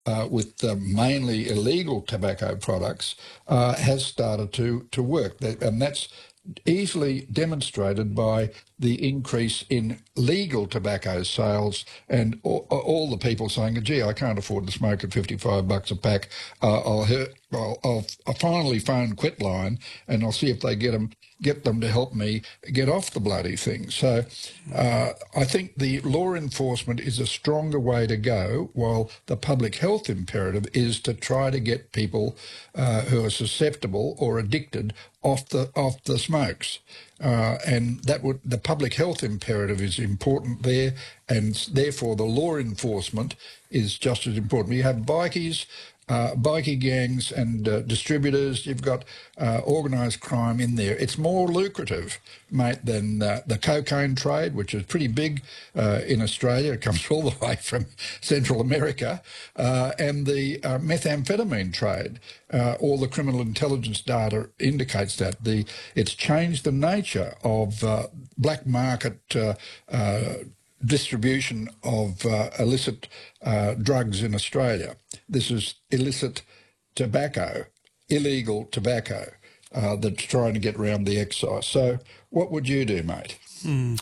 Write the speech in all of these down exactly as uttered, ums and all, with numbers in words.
uh, with uh, mainly illegal tobacco products uh, has started to, to work. That, and that's easily demonstrated by the increase in legal tobacco sales and all, all the people saying, gee, I can't afford to smoke at fifty-five bucks a pack. Uh, I'll, hurt, I'll, I'll, I'll finally phone Quitline and I'll see if they get them, get them to help me get off the bloody thing. So uh, I think the law enforcement is a stronger way to go, while the public health imperative is to try to get people uh, who are susceptible or addicted off the off the smokes, uh, and that would the public health imperative is important there, and therefore the law enforcement is just as important. You have bikies, uh, bikie gangs, and uh, distributors. You've got uh, organised crime in there. It's more lucrative, mate, than uh, the cocaine trade, which is pretty big uh, in Australia. It comes all the way from Central America, uh, and the uh, methamphetamine trade. Uh, all the criminal intelligence data indicates that the it's changed the nature of uh, black market uh, uh, distribution of uh, illicit uh, drugs in Australia. This is illicit tobacco, illegal tobacco uh, that's trying to get around the excise. So what would you do, mate? Mm.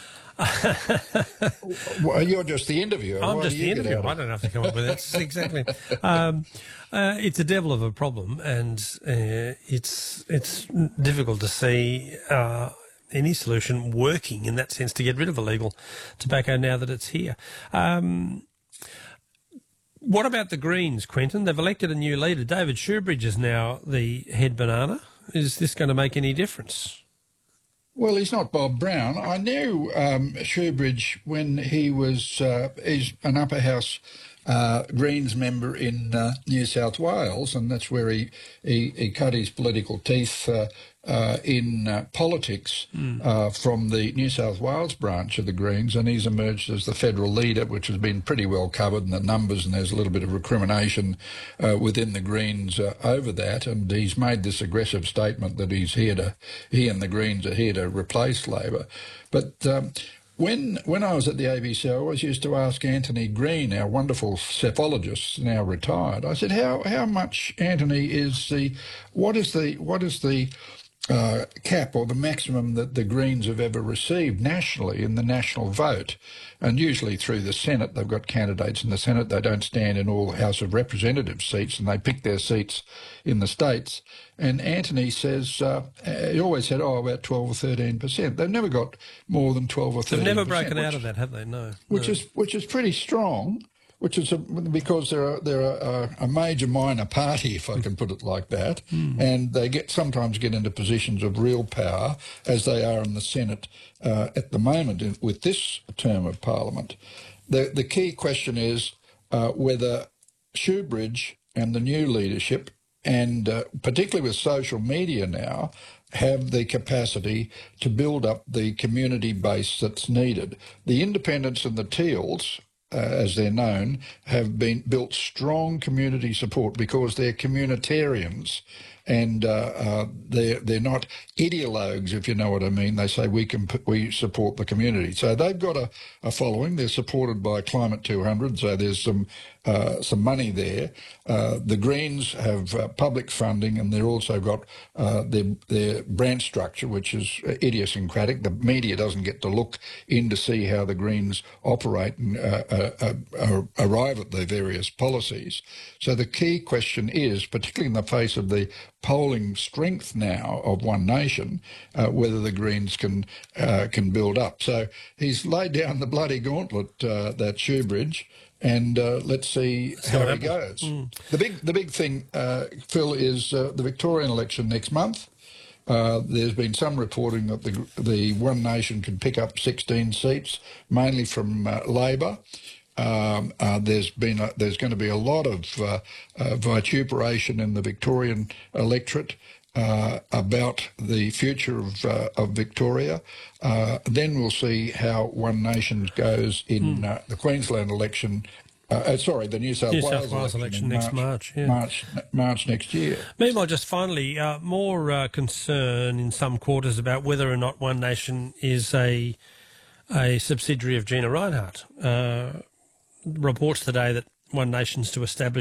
Well, you're just the interviewer. I'm Why just do the you get interviewer. out I of don't have to come up with that. Exactly. Um, uh, it's a devil of a problem, and uh, it's it's difficult to see uh, any solution working in that sense to get rid of illegal tobacco now that it's here. Um, what about the Greens, Quentin? They've elected a new leader. David Shoebridge is now the head banana. Is this going to make any difference? Well, he's not Bob Brown. I knew um, Shoebridge when he was uh, he's an upper house uh, Greens member in uh, New South Wales, and that's where he he, he cut his political teeth uh, uh, in uh, politics mm. uh, from the New South Wales branch of the Greens, and he's emerged as the federal leader, which has been pretty well covered in the numbers, and there's a little bit of recrimination uh, within the Greens uh, over that, and he's made this aggressive statement that he's here to, he and the Greens are here to replace Labor. But um, when when I was at the A B C, I always used to ask Anthony Green, our wonderful cephalogist, now retired, I said, how how much, Anthony, is the, what is the, what is the Uh, cap or the maximum that the Greens have ever received nationally in the national vote? And usually through the Senate, they've got candidates in the Senate. They don't stand in all House of Representatives seats, and they pick their seats in the states. And Anthony says, uh, he always said, oh, about twelve or thirteen percent. They've never got more than twelve or thirteen percent. They've never broken which, out of that, have they? No. Which no. is which is pretty strong. Which is a, because they're a, they're a, a major minor party, if I can put it like that, mm. and they get sometimes get into positions of real power, as they are in the Senate uh, at the moment in, with this term of Parliament. The the key question is uh, whether Shoebridge and the new leadership, and uh, particularly with social media now, have the capacity to build up the community base that's needed. The Independents and the Teals, Uh, as they're known, have been built strong community support because they're communitarians, and uh, uh, they're they're not ideologues, if you know what I mean. They say we can we support the community, so they've got a, a following. They're supported by Climate two hundred, so there's some uh, some money there. Uh, the Greens have uh, public funding, and they've also got uh, their their branch structure, which is idiosyncratic. The media doesn't get to look in to see how the Greens operate and uh, uh, uh, arrive at their various policies. So the key question is, particularly in the face of the polling strength now of One Nation, uh, whether the Greens can uh, can build up. So he's laid down the bloody gauntlet, uh, that Shoebridge, and uh, let's see how he goes. Mm. The big the big thing, uh, Phil, is uh, the Victorian election next month. Uh, there's been some reporting that the the One Nation can pick up sixteen seats, mainly from uh, Labor. Um, uh, there's been a, there's going to be a lot of uh, uh, vituperation in the Victorian electorate uh, about the future of uh, of Victoria. Uh, then we'll see how One Nation goes in mm. uh, the Queensland election. Uh, uh, sorry, the New South New Wales, South Wales election, election next March, March, yeah. March, March next year. Meanwhile, just finally, uh, more uh, concern in some quarters about whether or not One Nation is a a subsidiary of Gina Rinehart. Uh, reports today that One Nation's to establish